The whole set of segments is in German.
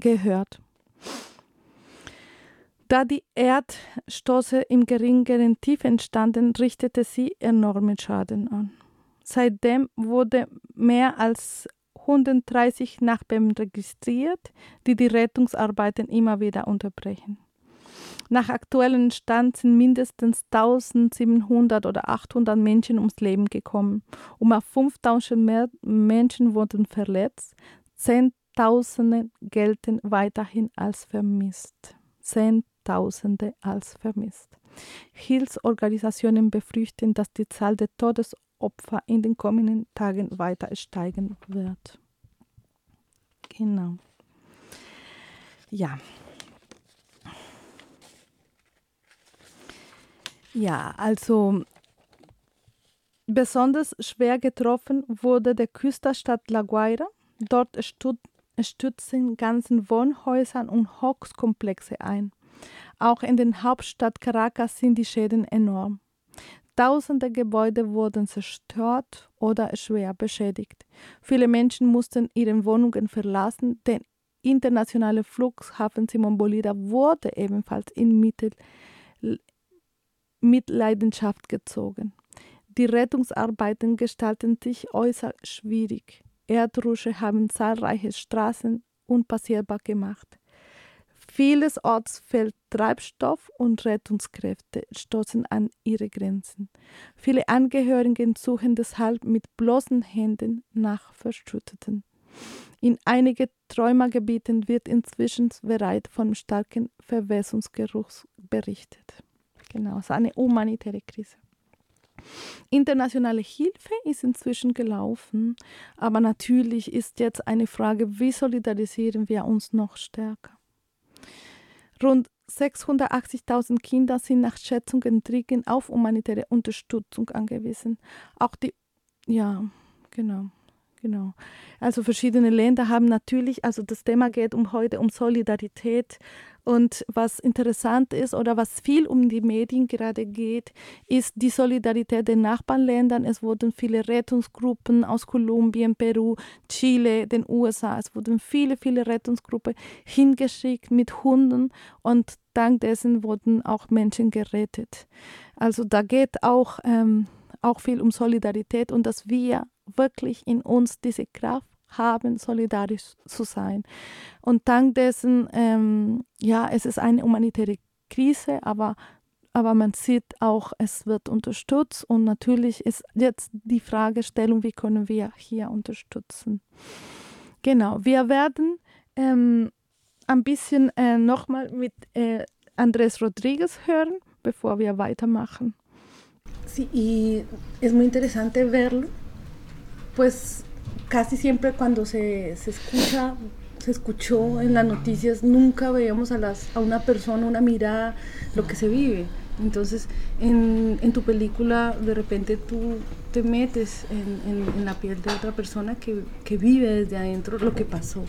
gehört. Da die Erdstoße im geringeren Tief entstanden, richtete sie enormen Schaden an. Seitdem wurde mehr als 130 Nachbeben registriert, die die Rettungsarbeiten immer wieder unterbrechen. Nach aktuellem Stand sind mindestens 1700 oder 800 Menschen ums Leben gekommen. Auf 5000 Menschen wurden verletzt. Zehntausende gelten weiterhin als vermisst. Zehntausende als vermisst. Hilfsorganisationen befürchten, dass die Zahl der Todesopfer in den kommenden Tagen weiter steigen wird. Genau. Ja, also besonders schwer getroffen wurde der Küstenstadt La Guaira. Dort stürzten ganze Wohnhäuser und Hochkomplexe ein. Auch in der Hauptstadt Caracas sind die Schäden enorm. Tausende Gebäude wurden zerstört oder schwer beschädigt. Viele Menschen mussten ihre Wohnungen verlassen. Der internationale Flughafen Simón Bolívar wurde ebenfalls in Mitleidenschaft gezogen. Die Rettungsarbeiten gestalten sich äußerst schwierig. Erdrutsch haben zahlreiche Straßen unpassierbar gemacht. Vielerorts fehlt Treibstoff und Rettungskräfte stoßen an ihre Grenzen. Viele Angehörige suchen deshalb mit bloßen Händen nach Verschütteten. In einigen Träumergebieten wird inzwischen bereits von starkem Verwesungsgeruch berichtet. Genau, es ist eine humanitäre Krise. Internationale Hilfe ist inzwischen gelaufen, aber natürlich ist jetzt eine Frage, wie solidarisieren wir uns noch stärker? Rund 680.000 Kinder sind nach Schätzungen dringend auf humanitäre Unterstützung angewiesen. Genau. Also verschiedene Länder haben natürlich, also das Thema geht heute um Solidarität. Und was interessant ist oder was viel um die Medien gerade geht, ist die Solidarität der Nachbarländern. Es wurden viele Rettungsgruppen aus Kolumbien, Peru, Chile, den USA. Es wurden viele Rettungsgruppen hingeschickt mit Hunden und dank dessen wurden auch Menschen gerettet. Also da geht auch viel um Solidarität und dass wir wirklich in uns diese Kraft haben, solidarisch zu sein. Und dank dessen, es ist eine humanitäre Krise, aber man sieht auch, es wird unterstützt und natürlich ist jetzt die Fragestellung, wie können wir hier unterstützen. Genau, wir werden ein bisschen nochmal mit Andrés Rodríguez hören, bevor wir weitermachen. Sí, y es muy interesante verlo, pues casi siempre cuando se escuchó en las noticias, nunca veíamos a una persona, una mirada, lo que se vive. Entonces, en tu película, de repente tú te metes en la piel de otra persona que vive desde adentro lo que pasó.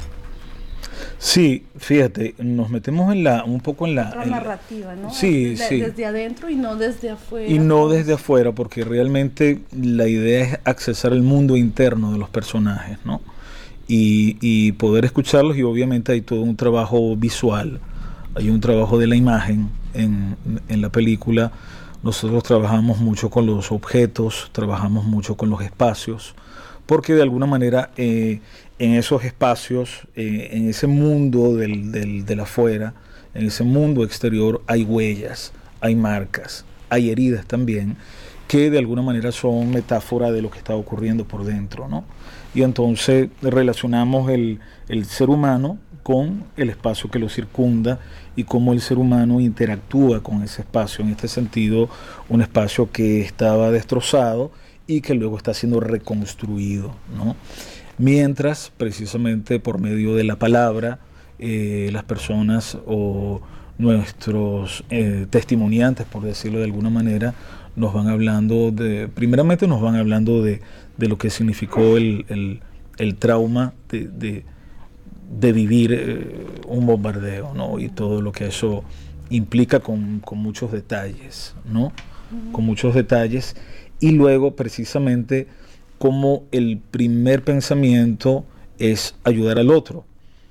Sí, fíjate, nos metemos un poco en la narrativa, ¿no? Sí, desde adentro y no desde afuera. Y no desde afuera, porque realmente la idea es accesar el mundo interno de los personajes, ¿no? Y poder escucharlos, y obviamente hay todo un trabajo visual, hay un trabajo de la imagen en la película. Nosotros trabajamos mucho con los objetos, trabajamos mucho con los espacios, porque de alguna manera en esos espacios, en ese mundo del afuera, en ese mundo exterior hay huellas, hay marcas, hay heridas también, que de alguna manera son metáfora de lo que está ocurriendo por dentro, ¿no? Y entonces relacionamos el ser humano con el espacio que lo circunda y cómo el ser humano interactúa con ese espacio, en este sentido un espacio que estaba destrozado y que luego está siendo reconstruido, ¿no? Mientras, precisamente por medio de la palabra, las personas o nuestros testimoniantes, por decirlo de alguna manera, nos van hablando primeramente nos van hablando de lo que significó el trauma de vivir un bombardeo, ¿no? Y todo lo que eso implica con muchos detalles, ¿no? Con muchos detalles. Y luego, precisamente, como el primer pensamiento es ayudar al otro.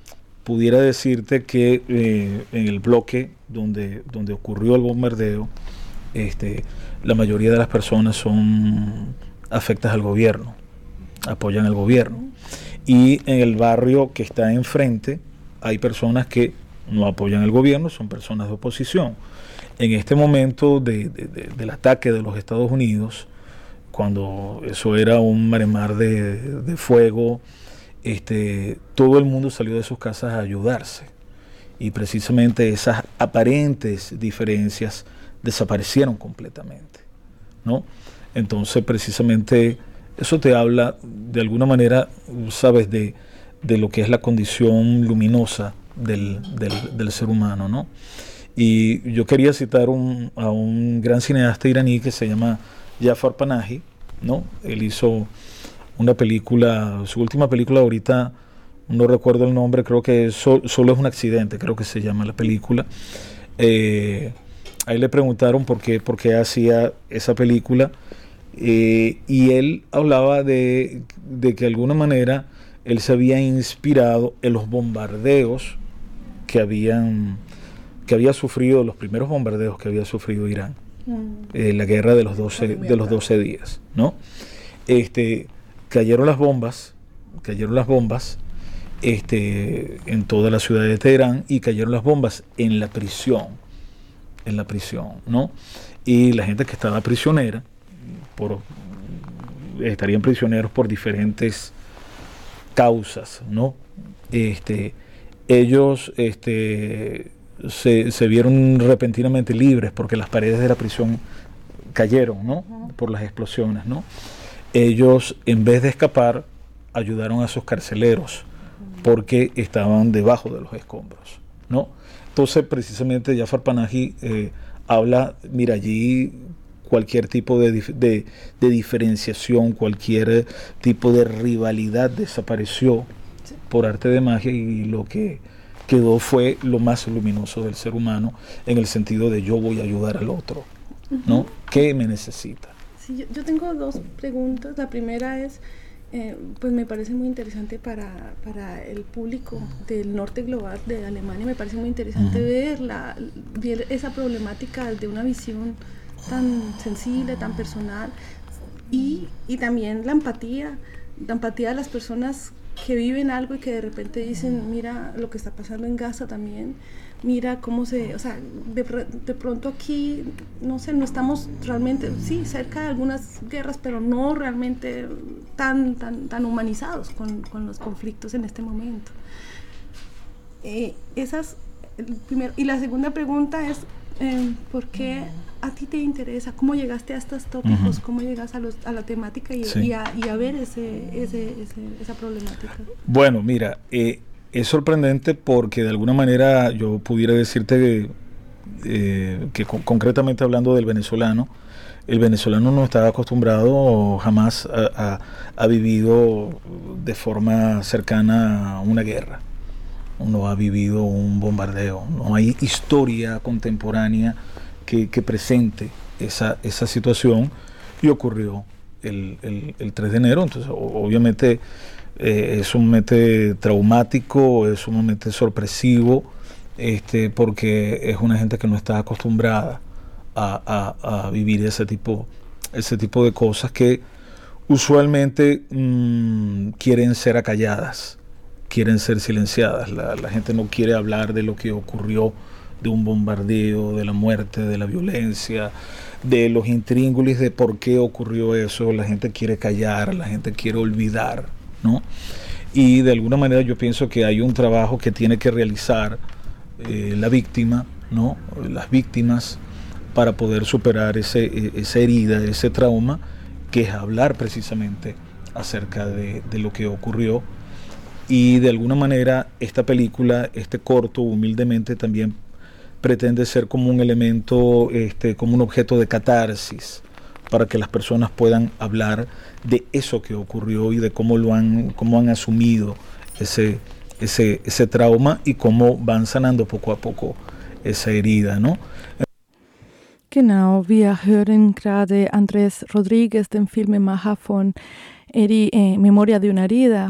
pudiera decirte que en el bloque donde ocurrió el bombardeo, la mayoría de las personas son afectas al gobierno, apoyan al gobierno. Y en el barrio que está enfrente hay personas que no apoyan al gobierno, son personas de oposición. En este momento del ataque de los Estados Unidos, cuando eso era un maremar de fuego, todo el mundo salió de sus casas a ayudarse. Y precisamente esas aparentes diferencias desaparecieron completamente, ¿no? Entonces, precisamente, eso te habla, de alguna manera, sabes, de lo que es la condición luminosa del ser humano, ¿no? Y yo quería citar a un gran cineasta iraní que se llama Jafar Panahi, ¿no? Él hizo una película, su última película ahorita, no recuerdo el nombre, creo que solo es un accidente, creo que se llama la película. Ahí le preguntaron por qué hacía esa película, y él hablaba de que de alguna manera él se había inspirado en los bombardeos que había sufrido, los primeros bombardeos que había sufrido Irán, la guerra de los 12 días, ¿no? Cayeron las bombas en toda la ciudad de Teherán, y cayeron las bombas en la prisión, ¿no? Y la gente que estaba prisionera, estarían prisioneros por diferentes causas, ¿no? Ellos se vieron repentinamente libres porque las paredes de la prisión cayeron, ¿no? Por las explosiones, ¿no? Ellos, en vez de escapar, ayudaron a sus carceleros porque estaban debajo de los escombros, ¿no? Entonces, precisamente, Jafar Panahi habla, mira, allí cualquier tipo de diferenciación, cualquier tipo de rivalidad desapareció por arte de magia, y lo que quedó fue lo más luminoso del ser humano, en el sentido de yo voy a ayudar al otro, ¿no? ¿Qué me necesita? Sí, yo tengo dos preguntas. La primera es, pues me parece muy interesante para el público del norte global, de Alemania, me parece muy interesante ver esa problemática de una visión tan sensible, tan personal, y también la empatía de las personas que viven algo y que de repente dicen, mira lo que está pasando en Gaza también, mira cómo o sea, de pronto aquí, no sé, no estamos realmente, sí, cerca de algunas guerras, pero no realmente tan humanizados con los conflictos en este momento. Primero. Y la segunda pregunta es, ¿por qué a ti te interesa? ¿Cómo llegaste a estos tópicos? ¿Cómo llegas a la temática y a ver esa problemática? Bueno, mira, es sorprendente porque de alguna manera yo pudiera decirte que concretamente hablando del venezolano, el venezolano no está acostumbrado, jamás ha vivido de forma cercana a una guerra, no ha vivido un bombardeo, no hay historia contemporánea que presente esa situación, y ocurrió el 3 de enero, entonces obviamente es un momento traumático, es un momento sorpresivo, porque es una gente que no está acostumbrada a vivir ese tipo de cosas que usualmente quieren ser acalladas, quieren ser silenciadas. La gente no quiere hablar de lo que ocurrió, de un bombardeo, de la muerte, de la violencia, de los intríngulis de por qué ocurrió eso. La gente quiere callar, la gente quiere olvidar, ¿no? Y de alguna manera yo pienso que hay un trabajo que tiene que realizar la víctima, ¿no? Las víctimas, para poder superar esa herida, ese trauma, que es hablar precisamente acerca de lo que ocurrió. Y de alguna manera esta película, este corto, humildemente también pretende ser como un elemento, como un objeto de catarsis, para que las personas puedan hablar de eso que ocurrió y de cómo han asumido ese trauma, y cómo van sanando poco a poco esa herida, ¿no? Genau, wir hören gerade Andrés Rodríguez, den Filmemacher von Memoria de una herida,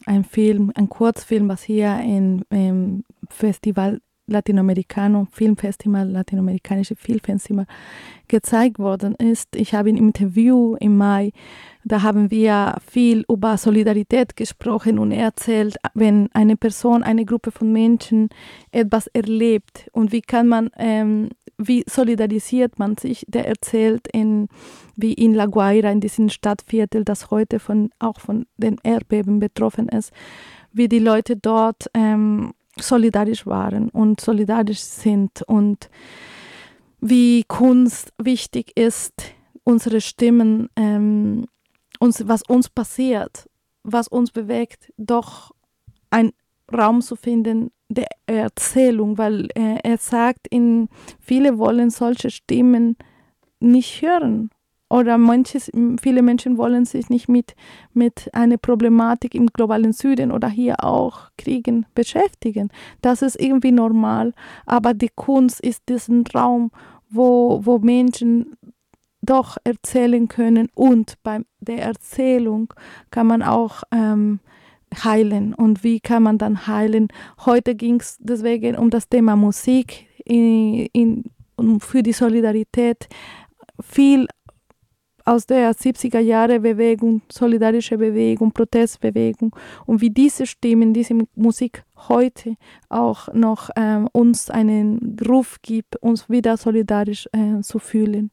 ein Film, ein Kurzfilm, was hier im Festival Latinoamerikanische Filmfestival gezeigt worden ist. Ich habe ein Interview im Mai, da haben wir viel über Solidarität gesprochen und erzählt, wenn eine Person, eine Gruppe von Menschen etwas erlebt und wie kann man, wie solidarisiert man sich, der erzählt wie in La Guaira, in diesem Stadtviertel, das heute auch von den Erdbeben betroffen ist, wie die Leute dort solidarisch waren und solidarisch sind und wie Kunst wichtig ist, unsere Stimmen, was uns passiert, was uns bewegt, doch einen Raum zu finden der Erzählung, weil er sagt, viele wollen solche Stimmen nicht hören. Oder viele Menschen wollen sich nicht mit einer Problematik im globalen Süden oder hier auch Kriegen beschäftigen. Das ist irgendwie normal. Aber die Kunst ist diesen Raum, wo Menschen doch erzählen können. Und bei der Erzählung kann man auch heilen. Und wie kann man dann heilen? Heute ging es deswegen um das Thema Musik für die Solidarität. Viel aus der 70er-Jahre-Bewegung, solidarische Bewegung, Protestbewegung und wie diese Stimmen, diese Musik heute auch noch uns einen Ruf gibt, uns wieder solidarisch zu fühlen.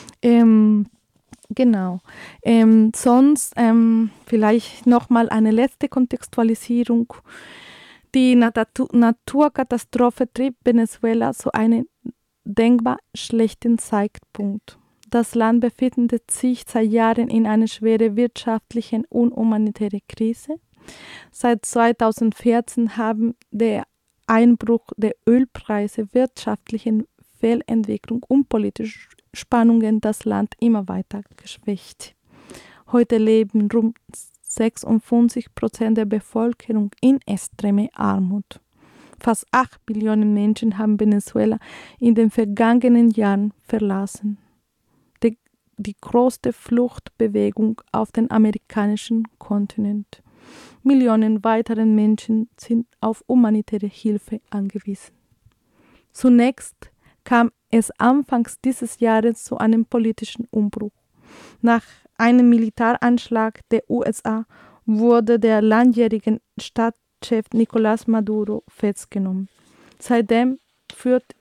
Genau. Sonst vielleicht nochmal eine letzte Kontextualisierung. Die Naturkatastrophe trieb Venezuela zu einem denkbar schlechten Zeitpunkt. Das Land befindet sich seit Jahren in einer schweren wirtschaftlichen und humanitären Krise. Seit 2014 haben der Einbruch der Ölpreise, wirtschaftliche Fehlentwicklung und politische Spannungen das Land immer weiter geschwächt. Heute leben rund 56% der Bevölkerung in extremer Armut. Fast 8 Millionen Menschen haben Venezuela in den vergangenen Jahren verlassen. Die größte Fluchtbewegung auf dem amerikanischen Kontinent. Millionen weitere Menschen sind auf humanitäre Hilfe angewiesen. Zunächst kam es anfangs dieses Jahres zu einem politischen Umbruch. Nach einem Militäranschlag der USA wurde der langjährige Staatschef Nicolás Maduro festgenommen. Seitdem führt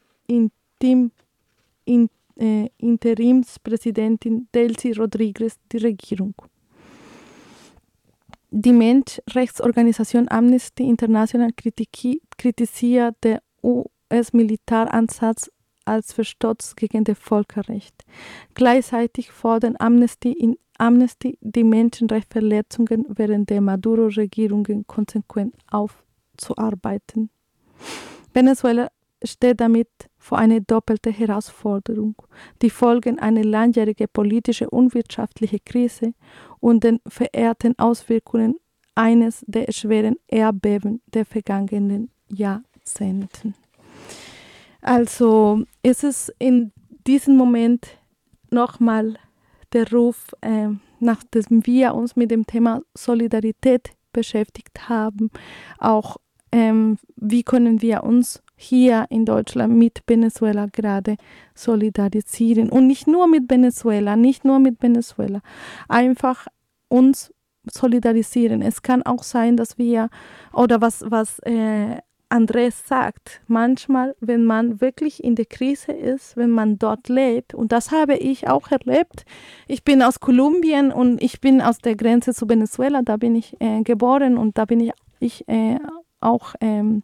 Interimspräsidentin Delcy Rodriguez die Regierung. Die Menschenrechtsorganisation Amnesty International kritisiert den US-Militäransatz als Verstoß gegen das Völkerrecht. Gleichzeitig fordert Amnesty die Menschenrechtsverletzungen während der Maduro-Regierung konsequent aufzuarbeiten. Venezuela steht damit vor einer doppelten Herausforderung, die Folgen einer langjährigen politischen und wirtschaftlichen Krise und den verehrten Auswirkungen eines der schweren Erdbeben der vergangenen Jahrzehnten. Also es ist in diesem Moment nochmal der Ruf, nachdem wir uns mit dem Thema Solidarität beschäftigt haben, auch wie können wir uns hier in Deutschland mit Venezuela gerade solidarisieren. Und nicht nur mit Venezuela, einfach uns solidarisieren. Es kann auch sein, dass wir, oder was Andres sagt, manchmal, wenn man wirklich in der Krise ist, wenn man dort lebt, und das habe ich auch erlebt. Ich bin aus Kolumbien und ich bin aus der Grenze zu Venezuela, da bin ich geboren und da bin ich auch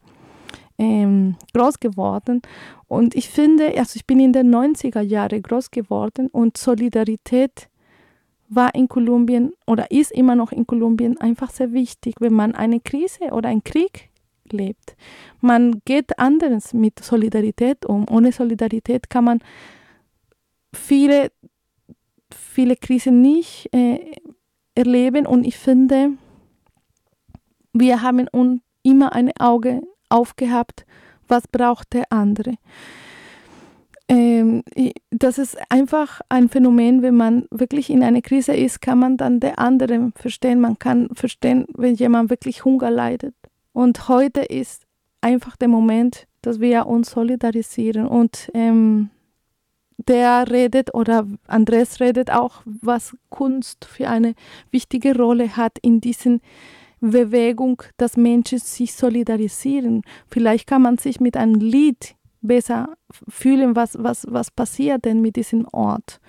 groß geworden. Und ich finde, also ich bin in den 90er Jahren groß geworden und Solidarität war in Kolumbien oder ist immer noch in Kolumbien einfach sehr wichtig, wenn man eine Krise oder einen Krieg lebt. Man geht anders mit Solidarität um. Ohne Solidarität kann man viele Krisen nicht erleben und ich finde, wir haben immer ein Auge aufgehabt, was braucht der andere. das ist einfach ein Phänomen, wenn man wirklich in einer Krise ist, kann man dann den anderen verstehen. Man kann verstehen, wenn jemand wirklich Hunger leidet. Und heute ist einfach der Moment, dass wir uns solidarisieren. Und der redet oder Andrés redet auch, was Kunst für eine wichtige Rolle hat in diesen Bewegung, dass Menschen sich solidarisieren. Vielleicht kann man sich mit einem Lied besser fühlen, was passiert denn mit diesem Ort.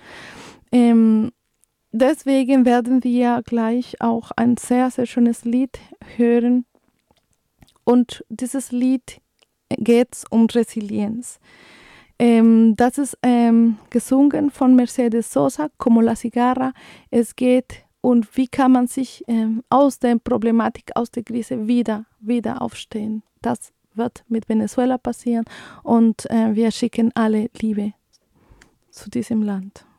Deswegen werden wir gleich auch ein sehr, sehr schönes Lied hören. Und dieses Lied geht um Resilienz. Das ist gesungen von Mercedes Sosa, Como la Cigarra. Es geht und wie kann man sich aus der Problematik, aus der Krise wieder aufstehen. Das wird mit Venezuela passieren und wir schicken alle Liebe zu diesem Land.